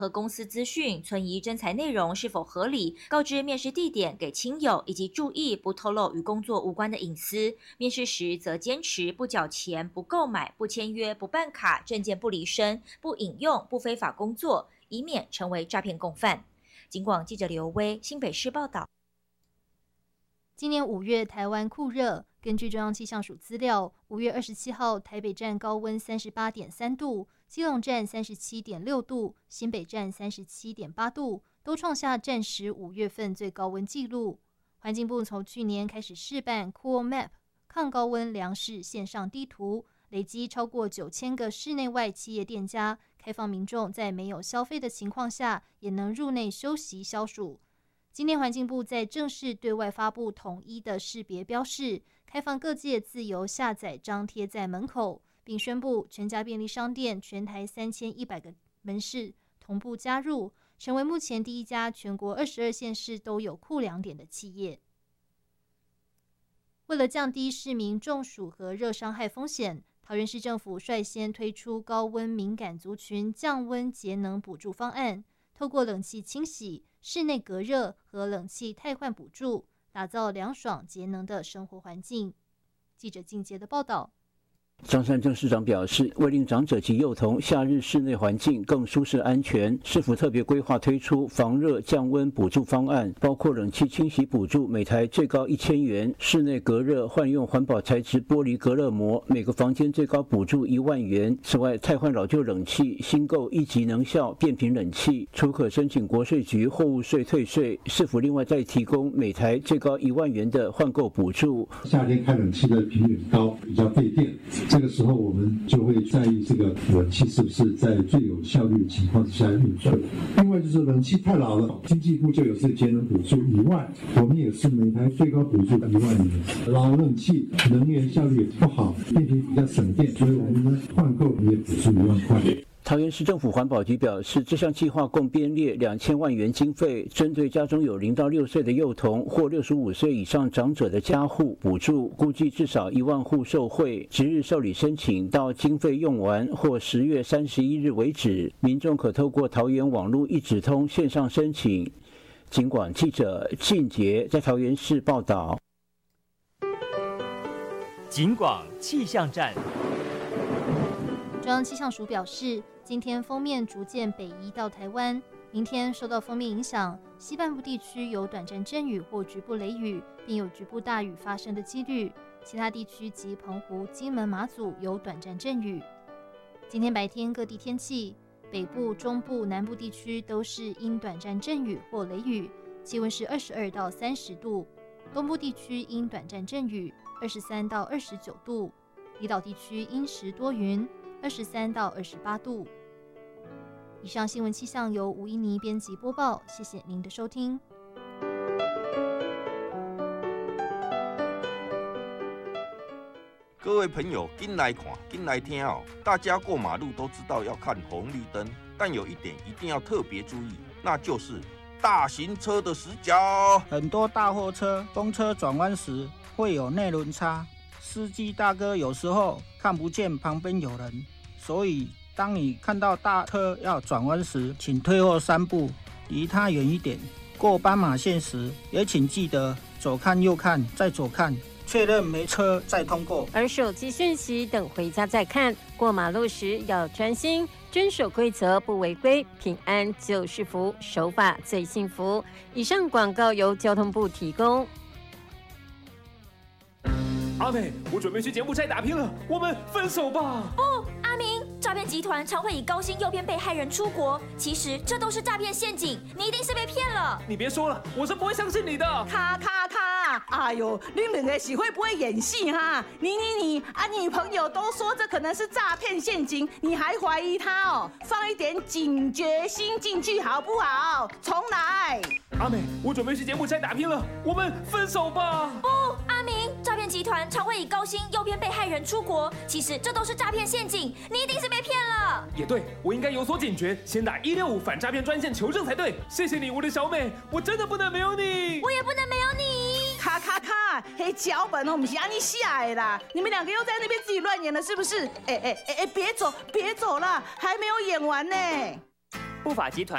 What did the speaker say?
和公司资讯、存疑征才内容是否合理，告知面试地点给亲友，以及注意不透露与工作无关的隐私。面试时则坚持不缴钱、不购买、不签约、不办卡、证件不离身、不引用、不非法工作，以免成为诈骗共犯。警广记者刘威新北市报道。 今年5月，台湾酷热。根据中央气象署资料，5月27号，台北站高温38.3度，基隆站37.6度，新北站37.8度，都创下战时5月份最高温纪录。环境部从去年开始试办 Cool Map 抗高温粮食线上地图，累积超过9000个室内外企业店家，开放民众在没有消费的情况下，也能入内休息消暑。今年环境部在正式对外发布统一的识别标示，开放各界自由下载张贴在门口，并宣布全家便利商店全台3100个门市同步加入，成为目前第一家全国22县市都有酷凉点的企业。为了降低市民中暑和热伤害风险，桃园市政府率先推出高温敏感族群降温节能补助方案，透过冷气清洗、室内隔热和冷气汰换补助，打造凉爽节能的生活环境。记者靳杰的报道。 张善政市长表示，为令长者及幼童夏日室内环境更舒适安全，市府特别规划推出防热降温补助方案，包括冷气清洗补助每台最高1000元，室内隔热换用环保材质玻璃隔热膜，每个房间最高补助1万元。此外，汰换老旧冷气，新购1级能效变频冷气，除可申请国税局货物税退税，市府另外再提供每台最高1万元的换购补助。 夏天开冷气的频率高，比较费电。这个时候我们就会在意这个冷气是不是在最有效率的情况之下运作。另外就是冷气太老了，经济部就有这个节能补助以外，我们也是每台最高补助1万元。老冷气能源效率也不好，电瓶比较省电，所以我们呢换购也补助1万块。 桃园市政府环保局表示，这项计划共编列2000万元经费，针对家中有0到6岁的幼童或65岁以上长者的家户补助，估计至少1万户受惠。即日受理申请到经费用完或10月31日为止，民众可透过桃园网络一指通线上申请。警广记者靳杰在桃园市报道。 警广气象站。 中央气象署表示，今天锋面逐渐北移到台湾，明天受到锋面影响，西半部地区有短暂阵雨或局部雷雨，并有局部大雨发生的几率，其他地区及澎湖、金门、马祖有短暂阵雨。今天白天各地天气，北部、中部、南部地区都是因短暂阵雨或雷雨，气温是22到30度，东部地区因短暂阵雨23到29度，离岛地区阴时多云23到28度。以上新闻气象由吴依妮编辑播报，谢谢您的收听。 各位朋友，紧来看，紧来听哦！大家过马路都知道要看红绿灯，但有一点一定要特别注意，那就是大型车的死角。 很多大货车、公车转弯时会有内轮差，司机大哥有时候看不见旁边有人，所以当你看到大车要转弯时，请退后3步，离他远一点。过斑马线时，也请记得左看右看，再左看，确认没车再通过。 而手机讯息等回家再看。过马路时要专心，遵守规则不违规，平安就是福，守法最幸福。以上广告由交通部提供。 阿美，我准备去柬埔寨打拼了，我们分手吧。 不，阿明，诈骗集团常会以高薪诱骗被害人出国，其实这都是诈骗陷阱，你一定是被骗了。 你别说了，我是不会相信你的。 咔，哎呦，你两个是会不会演戏哈？你女朋友都说这可能是诈骗陷阱，你还怀疑他哦？放一点警觉心进去好不好？重来。 阿美，我准备去柬埔寨打拼了，我们分手吧。 不，阿明，诈骗集团常会以高薪诱骗被害人出国，其实这都是诈骗陷阱，你一定是被骗了。 也对，我应该有所警觉，先打165反诈骗专线求证才对。谢谢你，我的小美，我真的不能没有你， 我也不能没有你。 咔，嘿，脚本哦，不是按你写的啦，你们两个又在那边自己乱演了是不是？别走了，还没有演完呢。 不法集团